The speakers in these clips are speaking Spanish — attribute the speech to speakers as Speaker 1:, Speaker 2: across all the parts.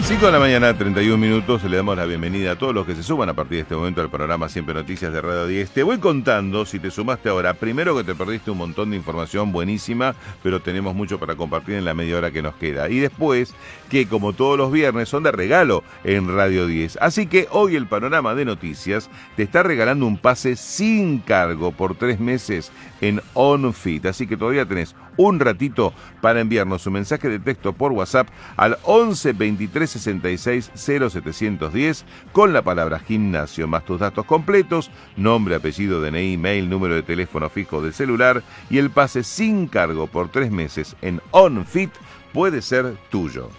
Speaker 1: 5 de la mañana, 31 minutos, le damos la bienvenida a todos los que se suman a partir de este momento al programa Siempre Noticias de Radio 10. Te voy contando, si te sumaste ahora, primero que te perdiste un montón de información buenísima, pero tenemos mucho para compartir en la media hora que nos queda. Y después, que como todos los viernes son de regalo en Radio 10. Así que hoy el panorama de noticias te está regalando un pase sin cargo por 3 meses en OnFit. Así que todavía tenés un ratito para enviarnos un mensaje de texto por WhatsApp al 11 23 66 0710 con la palabra gimnasio más tus datos completos, nombre, apellido, DNI, mail, número de teléfono fijo del celular, y el pase sin cargo por 3 meses en OnFit puede ser tuyo.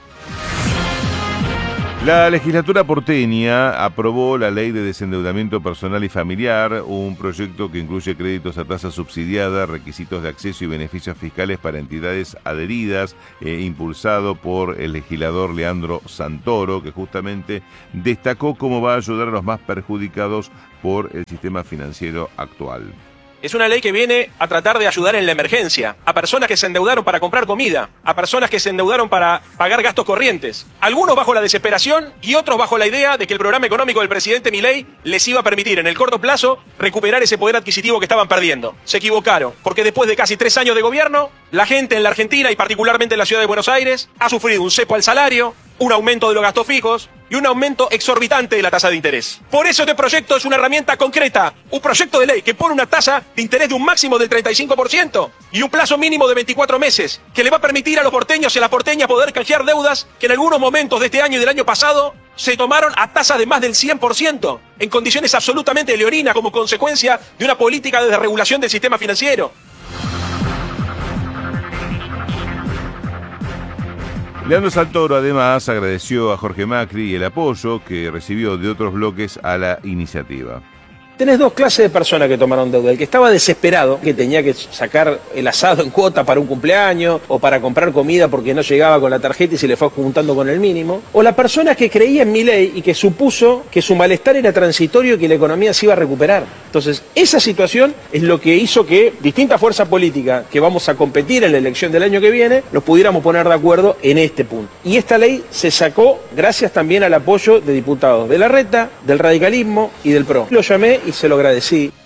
Speaker 1: La legislatura porteña aprobó la Ley de Desendeudamiento Personal y Familiar, un proyecto que incluye créditos a tasa subsidiada, requisitos de acceso y beneficios fiscales para entidades adheridas, impulsado por el legislador Leandro Santoro, que justamente destacó cómo va a ayudar a los más perjudicados por el sistema financiero actual.
Speaker 2: Es una ley que viene a tratar de ayudar en la emergencia, a personas que se endeudaron para comprar comida, a personas que se endeudaron para pagar gastos corrientes, algunos bajo la desesperación y otros bajo la idea de que el programa económico del presidente Milei les iba a permitir en el corto plazo recuperar ese poder adquisitivo que estaban perdiendo. Se equivocaron, porque después de casi 3 años de gobierno, la gente en la Argentina y particularmente en la ciudad de Buenos Aires ha sufrido un cepo al salario, un aumento de los gastos fijos y un aumento exorbitante de la tasa de interés. Por eso este proyecto es una herramienta concreta, un proyecto de ley que pone una tasa de interés de un máximo del 35% y un plazo mínimo de 24 meses, que le va a permitir a los porteños y a las porteñas poder canjear deudas que en algunos momentos de este año y del año pasado se tomaron a tasas de más del 100%, en condiciones absolutamente leoninas como consecuencia de una política de desregulación del sistema financiero.
Speaker 1: Leandro Santoro además agradeció a Jorge Macri el apoyo que recibió de otros bloques a la iniciativa.
Speaker 2: Tenés 2 clases de personas que tomaron deuda. El que estaba desesperado, que tenía que sacar el asado en cuota para un cumpleaños o para comprar comida porque no llegaba con la tarjeta y se le fue juntando con el mínimo. O la persona que creía en Milei y que supuso que su malestar era transitorio y que la economía se iba a recuperar. Entonces, esa situación es lo que hizo que distintas fuerzas políticas que vamos a competir en la elección del año que viene nos pudiéramos poner de acuerdo en este punto. Y esta ley se sacó gracias también al apoyo de diputados de Larreta, del radicalismo y del PRO. Lo llamé y se lo agradecí.